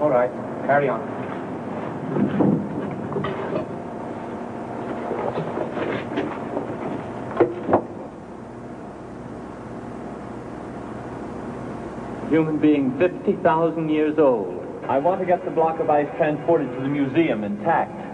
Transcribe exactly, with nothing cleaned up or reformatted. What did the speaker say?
All right. Carry on. Human being fifty thousand years old. I want to get the block of ice transported to the museum intact.